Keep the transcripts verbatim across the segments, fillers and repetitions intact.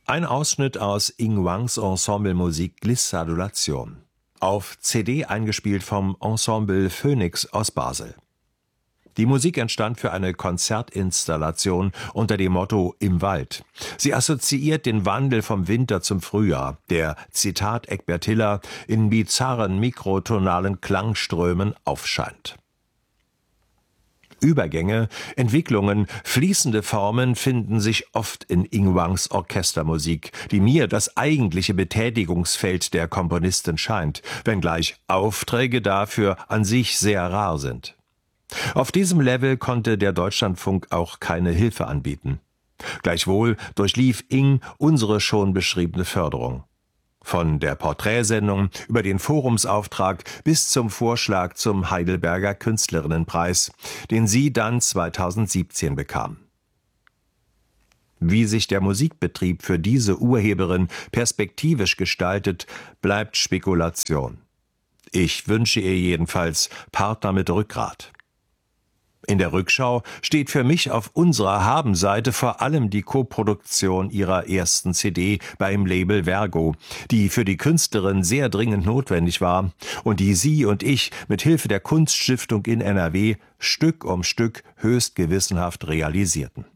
Ein Ausschnitt aus Ying Wangs Ensemblemusik Glissadulation. Auf C D eingespielt vom Ensemble Phoenix aus Basel. Die Musik entstand für eine Konzertinstallation unter dem Motto »Im Wald«. Sie assoziiert den Wandel vom Winter zum Frühjahr, der, Zitat Egbert Hiller, in bizarren mikrotonalen Klangströmen aufscheint. Übergänge, Entwicklungen, fließende Formen finden sich oft in Ying Wangs Orchestermusik, die mir das eigentliche Betätigungsfeld der Komponistin scheint, wenngleich Aufträge dafür an sich sehr rar sind. Auf diesem Level konnte der Deutschlandfunk auch keine Hilfe anbieten. Gleichwohl durchlief Ying unsere schon beschriebene Förderung. Von der Porträtsendung über den Forumsauftrag bis zum Vorschlag zum Heidelberger Künstlerinnenpreis, den sie dann zweitausendsiebzehn bekam. Wie sich der Musikbetrieb für diese Urheberin perspektivisch gestaltet, bleibt Spekulation. Ich wünsche ihr jedenfalls Partner mit Rückgrat. In der Rückschau steht für mich auf unserer Habenseite vor allem die Koproduktion ihrer ersten C D beim Label Vergo, die für die Künstlerin sehr dringend notwendig war und die sie und ich mit Hilfe der Kunststiftung in N R W Stück um Stück höchst gewissenhaft realisierten.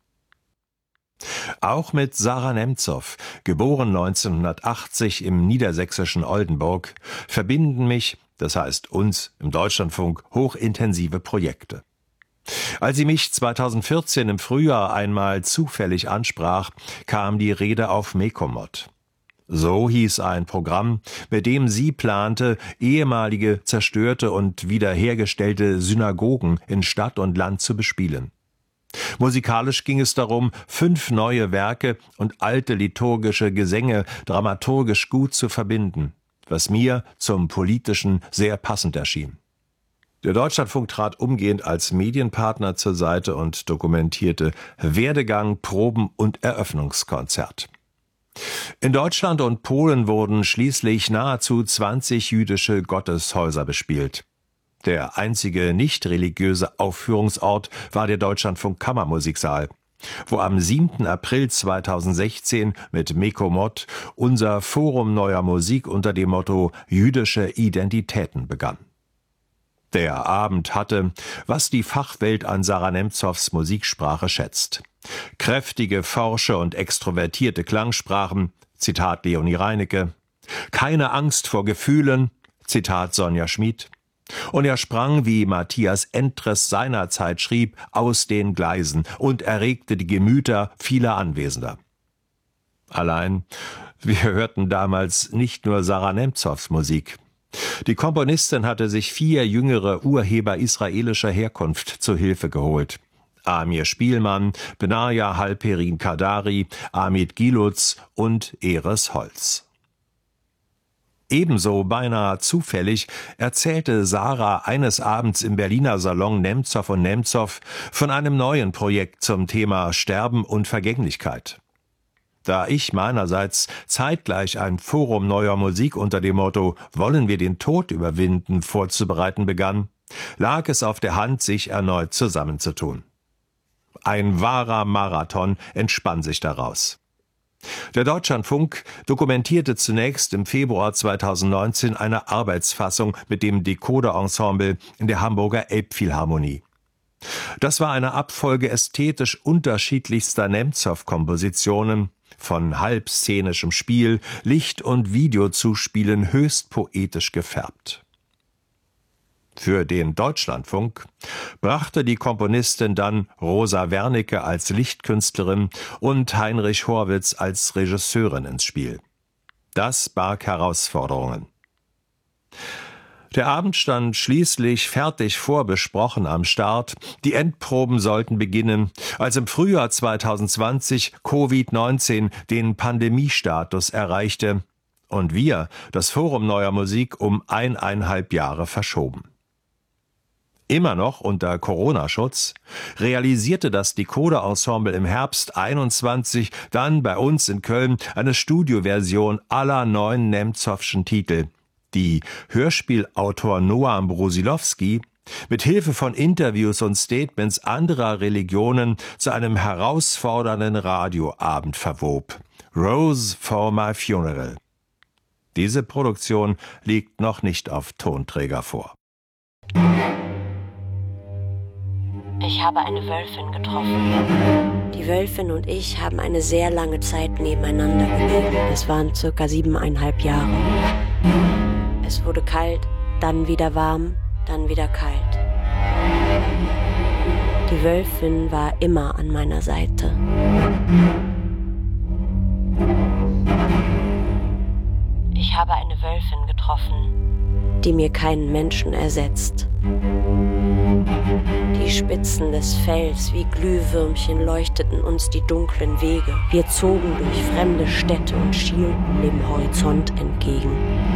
Auch mit Sarah Nemzow, geboren neunzehnhundertachtzig im niedersächsischen Oldenburg, verbinden mich, das heißt uns im Deutschlandfunk, hochintensive Projekte. Als sie mich zweitausendvierzehn im Frühjahr einmal zufällig ansprach, kam die Rede auf Mekomod. So hieß ein Programm, mit dem sie plante, ehemalige zerstörte und wiederhergestellte Synagogen in Stadt und Land zu bespielen. Musikalisch ging es darum, fünf neue Werke und alte liturgische Gesänge dramaturgisch gut zu verbinden, was mir zum Politischen sehr passend erschien. Der Deutschlandfunk trat umgehend als Medienpartner zur Seite und dokumentierte Werdegang, Proben und Eröffnungskonzert. In Deutschland und Polen wurden schließlich nahezu zwanzig jüdische Gotteshäuser bespielt. Der einzige nicht religiöse Aufführungsort war der Deutschlandfunk Kammermusiksaal, wo am siebten April zweitausendsechzehn mit Mekomod unser Forum neuer Musik unter dem Motto »Jüdische Identitäten« begann. Der Abend hatte, was die Fachwelt an Sarah Nemzows Musiksprache schätzt. Kräftige, forsche und extrovertierte Klangsprachen, Zitat Leonie Reinecke, keine Angst vor Gefühlen, Zitat Sonja Schmid, und er sprang, wie Matthias Endres seinerzeit schrieb, aus den Gleisen und erregte die Gemüter vieler Anwesender. Allein, wir hörten damals nicht nur Sarah Nemzows Musik. Die Komponistin hatte sich vier jüngere Urheber israelischer Herkunft zu Hilfe geholt. Amir Spielmann, Benaja Halperin Kadari, Amit Gilutz und Eres Holz. Ebenso beinahe zufällig erzählte Sarah eines Abends im Berliner Salon Nemzow und Nemzow von einem neuen Projekt zum Thema Sterben und Vergänglichkeit. Da ich meinerseits zeitgleich ein Forum neuer Musik unter dem Motto »Wollen wir den Tod überwinden« vorzubereiten begann, lag es auf der Hand, sich erneut zusammenzutun. Ein wahrer Marathon entspann sich daraus. Der Deutschlandfunk dokumentierte zunächst im Februar zweitausendneunzehn eine Arbeitsfassung mit dem Decoder-Ensemble in der Hamburger Elbphilharmonie. Das war eine Abfolge ästhetisch unterschiedlichster Nemzow-Kompositionen, von halbszenischem Spiel, Licht- und Videozuspielen höchst poetisch gefärbt. Für den Deutschlandfunk brachte die Komponistin dann Rosa Wernicke als Lichtkünstlerin und Heinrich Horwitz als Regisseurin ins Spiel. Das barg Herausforderungen. Der Abend stand schließlich fertig vorbesprochen am Start. Die Endproben sollten beginnen, als im Frühjahr zweitausendzwanzig Covid neunzehn den Pandemiestatus erreichte und wir das Forum neuer Musik um eineinhalb Jahre verschoben. Immer noch unter Corona-Schutz realisierte das Decoder-Ensemble im Herbst einundzwanzig dann bei uns in Köln eine Studioversion aller neun Nemzowschen Titel, die Hörspielautor Noam Brusilowski mit Hilfe von Interviews und Statements anderer Religionen zu einem herausfordernden Radioabend verwob. Rose for my funeral. Diese Produktion liegt noch nicht auf Tonträger vor. Ich habe eine Wölfin getroffen. Die Wölfin und ich haben eine sehr lange Zeit nebeneinander gelebt. Es waren circa siebeneinhalb Jahre. Es wurde kalt, dann wieder warm, dann wieder kalt. Die Wölfin war immer an meiner Seite. Ich habe eine Wölfin getroffen, die mir keinen Menschen ersetzt. Die Spitzen des Fells wie Glühwürmchen leuchteten uns die dunklen Wege. Wir zogen durch fremde Städte und schielten dem Horizont entgegen.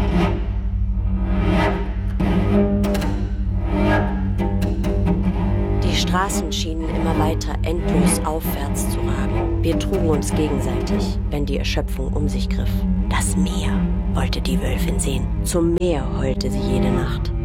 Die Straßen schienen immer weiter endlos aufwärts zu ragen. Wir trugen uns gegenseitig, wenn die Erschöpfung um sich griff. Das Meer wollte die Wölfin sehen. Zum Meer heulte sie jede Nacht.